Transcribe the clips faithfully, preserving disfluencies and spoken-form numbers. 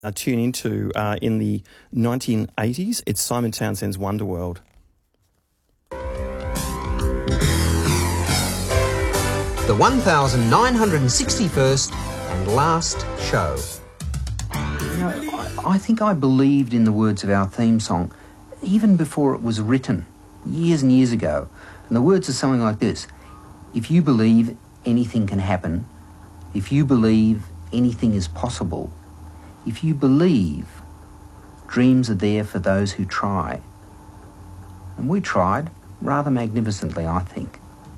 Uh, tune into uh, in the nineteen eighties. It's Simon Townsend's Wonderworld. The one thousand nine hundred sixty-first and last show. You know, I, I think I believed in the words of our theme song even before it was written, years and years ago. And the words are something like this: if you believe, anything can happen. If you believe, anything is possible. If you believe, dreams are there for those who try. And we tried, rather magnificently, I think.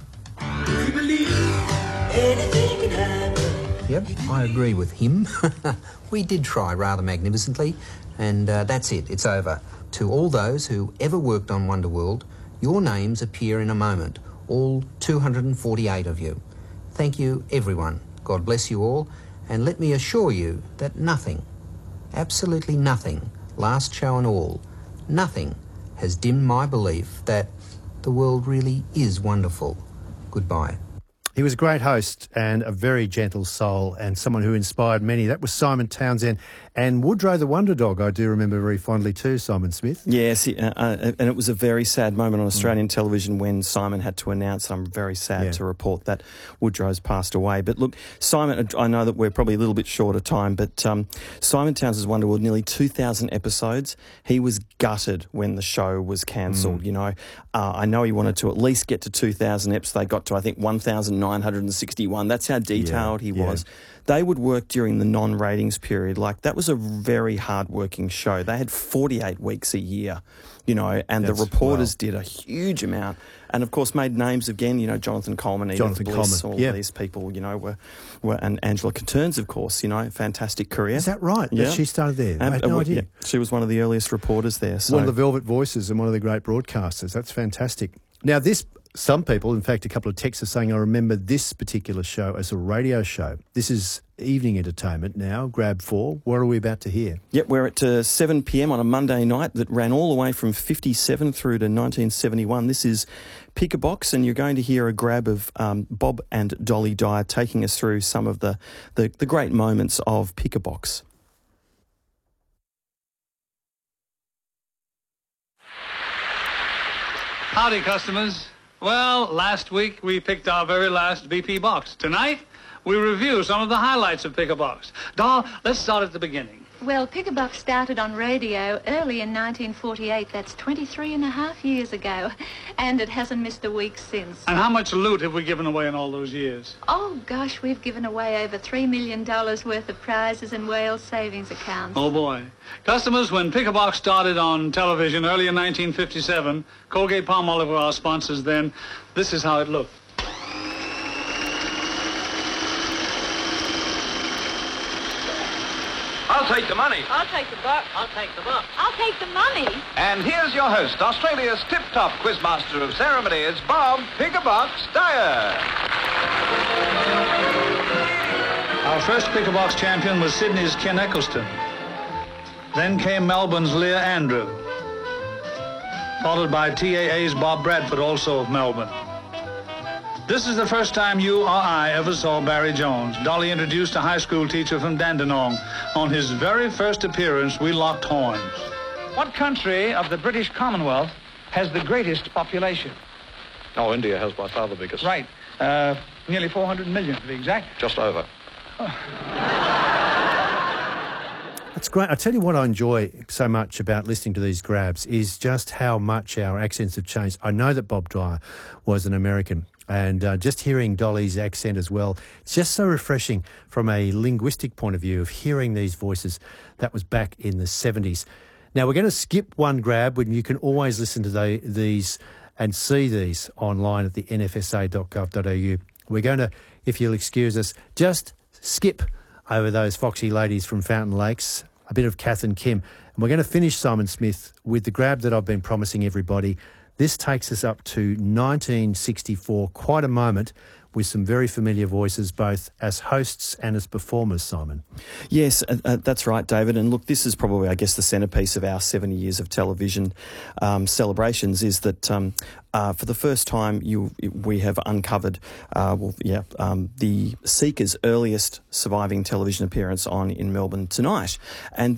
If you believe, anything can happen. Yep, I agree with him. We did try rather magnificently, and uh, that's it, it's over. To all those who ever worked on Wonderworld, your names appear in a moment, all two hundred forty-eight of you. Thank you, everyone. God bless you all, and let me assure you that nothing, absolutely nothing, last show and all, nothing has dimmed my belief that the world really is wonderful. Goodbye. He was a great host and a very gentle soul and someone who inspired many. That was Simon Townsend. And Woodrow the Wonder Dog, I do remember very fondly too, Simon Smith. Yes, uh, uh, and it was a very sad moment on Australian mm. television when Simon had to announce, I'm very sad yeah. to report that Woodrow's passed away. But look, Simon, I know that we're probably a little bit short of time, but um, Simon Townsend's Wonderworld, nearly two thousand episodes. He was gutted when the show was cancelled, mm. you know. Uh, I know he wanted to at least get to two thousand eps. They got to, I think, one thousand nine hundred sixty-one. That's how detailed yeah, he yeah. was. They would work during the non-ratings period. Like, that was a very hard-working show. They had forty-eight weeks a year, you know, and That's, the reporters wow. did a huge amount. And, of course, made names again, you know, Jonathan Coleman, Edith Jonathan Bliss, Coleman. all yep. these people, you know, were, were, and Angela Caterns, of course, you know, fantastic career. Is that right? Yeah. That she started there? Um, I had no uh, idea. Yeah, she was one of the earliest reporters there. So. One of the Velvet Voices and one of the great broadcasters. That's fantastic. Now, this... Some people, in fact, a couple of texts are saying, I remember this particular show as a radio show. This is evening entertainment now, Grab four. What are we about to hear? Yep, we're at uh, seven p.m. on a Monday night that ran all the way from fifty-seven through to nineteen seventy-one. This is Pick a Box, and you're going to hear a grab of um, Bob and Dolly Dyer taking us through some of the, the, the great moments of Pick a Box. Howdy, customers. Well, last week we picked our very last B P box. Tonight, we review some of the highlights of Pick a Box. Doll, let's start at the beginning. Well, Pick a Box started on radio early in nineteen forty-eight. That's twenty-three and a half years ago. And it hasn't missed a week since. And how much loot have we given away in all those years? Oh, gosh, we've given away over three million dollars worth of prizes in Wales savings accounts. Oh, boy. Customers, when Pick a Box started on television early in nineteen fifty-seven, Colgate-Palmolive were our sponsors then, this is how it looked. I'll take the money. I'll take the buck. I'll take the buck. I'll take the money. And here's your host, Australia's tip-top quizmaster of ceremonies, Bob Pick-a-Box Dyer. Our first Pick a Box champion was Sydney's Ken Eccleston. Then came Melbourne's Leah Andrew, followed by T A A's Bob Bradford, also of Melbourne. This is the first time you or I ever saw Barry Jones. Dolly introduced a high school teacher from Dandenong. On his very first appearance, we locked horns. What country of the British Commonwealth has the greatest population? Oh, India has by far the biggest. Right. Uh, nearly four hundred million, to be exact. Just over. Oh. That's great. I tell you what I enjoy so much about listening to these grabs is just how much our accents have changed. I know that Bob Dyer was an American, and uh, just hearing Dolly's accent as well, it's just so refreshing from a linguistic point of view of hearing these voices. That was back in the seventies. Now, we're going to skip one grab, when you can always listen to the, these and see these online at the n f s a dot gov dot a u. We're going to, if you'll excuse us, just skip over those foxy ladies from Fountain Lakes, a bit of Kath and Kim. And we're going to finish, Simon Smith, with the grab that I've been promising everybody. This takes us up to nineteen sixty-four, quite a moment, with some very familiar voices, both as hosts and as performers, Simon. Yes, uh, uh, that's right, David. And look, this is probably, I guess, the centrepiece of our seventy years of television um, celebrations, is that um, uh, for the first time you we have uncovered uh, well, yeah, um, the Seekers' earliest surviving television appearance on In Melbourne Tonight. And